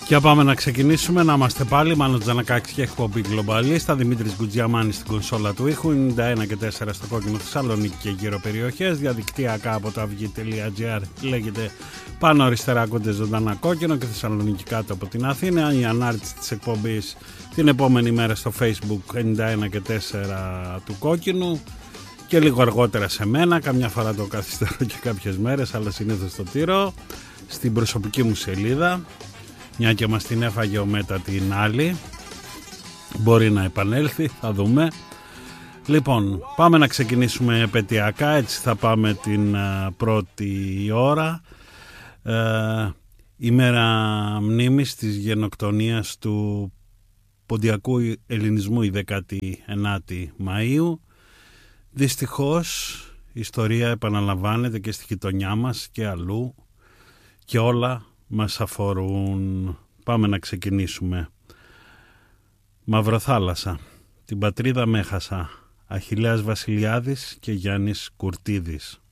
Και πάμε να ξεκινήσουμε, να είμαστε πάλι. Μάνος Τζανακάκης και εκπομπή Γκλομπαλίστα. Δημήτρης Γκουτζιαμάνης στην κονσόλα του ήχου. 91 και 4 στο κόκκινο Θεσσαλονίκη και γύρω περιοχές. Διαδικτυακά από το avygi.gr λέγεται πάνω αριστερά ακούτε ζωντανά κόκκινο και Θεσσαλονίκη κάτω από την Αθήνα. Η ανάρτηση της εκπομπής την επόμενη μέρα στο Facebook 91 και 4 του κόκκινου. Και λίγο αργότερα σε μένα, καμιά φορά το καθυστερώ και κάποιες μέρες, αλλά συνήθως το τiro στην προσωπική μου σελίδα. Μια και μας την έφαγε ο Μέτα την άλλη. Μπορεί να επανέλθει, θα δούμε. Λοιπόν, πάμε να ξεκινήσουμε επαιτειακά. Έτσι θα πάμε την πρώτη ώρα. Ημέρα μνήμης της γενοκτονίας του ποντιακού ελληνισμού, η 19η Μαΐου. Δυστυχώς η ιστορία επαναλαμβάνεται και στη γειτονιά μας και αλλού και όλα μας αφορούν. Πάμε να ξεκινήσουμε. Μαυροθάλασσα. Την πατρίδα μ' έχασα. Αχιλλέας Βασιλιάδης και Γιάννης Κουρτίδης.